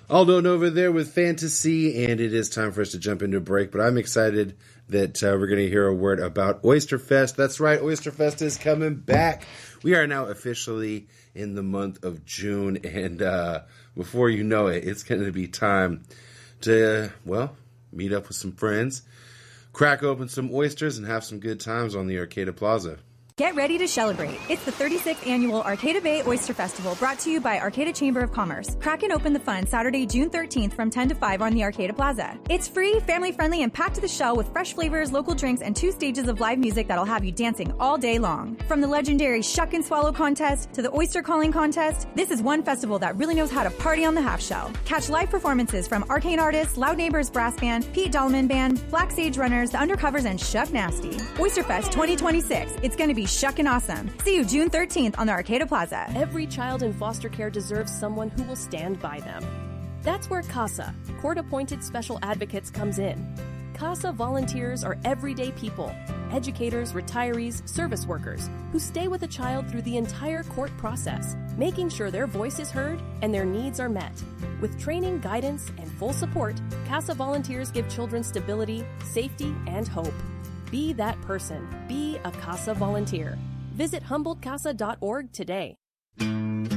Aldo Nova there with Fantasy, and it is time for us to jump into a break, but I'm excited that we're going to hear a word about Oysterfest. That's right, Oysterfest is coming back. We are now officially in the month of June, and before you know it, it's going to be time to, meet up with some friends, crack open some oysters, and have some good times on the Arcata Plaza. Get ready to celebrate. It's the 36th annual Arcata Bay Oyster Festival, brought to you by Arcata Chamber of Commerce. Crack and open the fun Saturday, June 13th from 10 to 5 on the Arcata Plaza. It's free, family-friendly, and packed to the shell with fresh flavors, local drinks, and 2 stages of live music that'll have you dancing all day long. From the legendary Shuck and Swallow contest to the Oyster Calling contest, this is one festival that really knows how to party on the half shell. Catch live performances from Arcane Artists, Loud Neighbors Brass Band, Pete Dahlman Band, Black Sage Runners, The Undercovers, and Shuck Nasty. Oysterfest 2026. It's going to be shuckin' awesome. See you June 13th on the Arcata Plaza. Every child in foster care deserves someone who will stand by them. That's where CASA, court-appointed special advocates, comes in. CASA volunteers are everyday people, educators, retirees, service workers, who stay with a child through the entire court process, making sure their voice is heard and their needs are met. With training, guidance, and full support, CASA volunteers give children stability, safety, and hope. Be that person. Be a CASA volunteer. Visit HumboldtCasa.org today.